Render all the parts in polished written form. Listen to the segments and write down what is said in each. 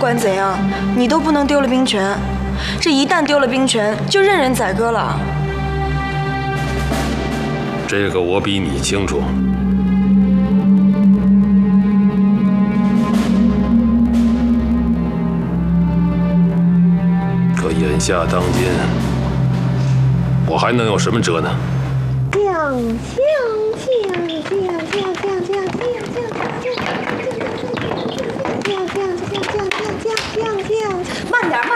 管怎样，你都不能丢了兵权。这一旦丢了兵权，就任人宰割了。 这个我比你清楚。可眼下当今，我还能有什么辙呢？ 慢点，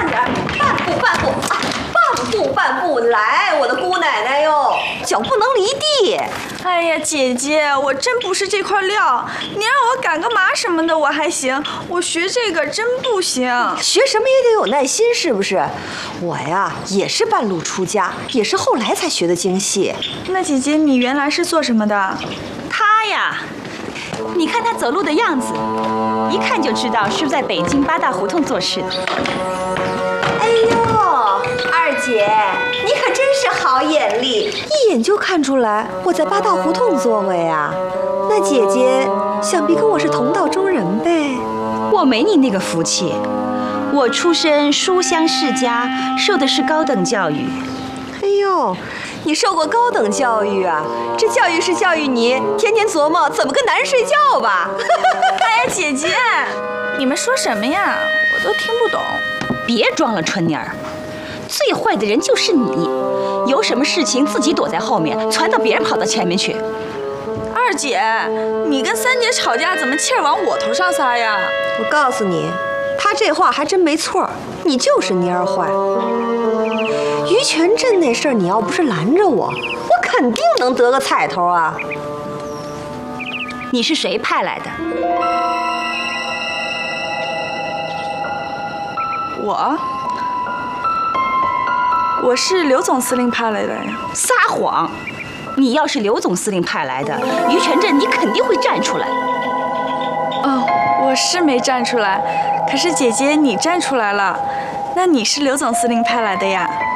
半步，来，我的姑奶奶哟，脚不能离地。 哎呀，姐姐，我真不是这块料，你让我赶个马什么的我还行，我学这个真不行。 学什么也得有耐心，是不是？我呀，也是半路出家，也是后来才学的京戏。 那姐姐，你原来是做什么的？ 他呀，你看他走路的样子，一看就知道是在北京八大胡同做事的。 哎呦，二姐，你可真是好眼力，一眼就看出来我在八大胡同做过呀。那姐姐想必跟我是同道中人呗？ 我没你那个福气，我出身书香世家，受的是高等教育。 哎呦，你受过高等教育啊？这教育是教育你天天琢磨怎么跟男人睡觉吧？ 哎呀，姐姐，你们说什么呀？我都听不懂。 别装了，春妮儿，最坏的人就是你，有什么事情自己躲在后面，传到别人跑到前面去。 二姐，你跟三姐吵架，怎么气儿往我头上撒呀？ 我告诉你，他这话还真没错，你就是蔫儿坏。于全镇那事儿，你要不是拦着我，我肯定能得个彩头啊。 你是谁派来的？ 我是刘总司令派来的呀。 撒谎！你要是刘总司令派来的，于全镇你肯定会站出来。 哦，我是没站出来，可是姐姐你站出来了，那你是刘总司令派来的呀？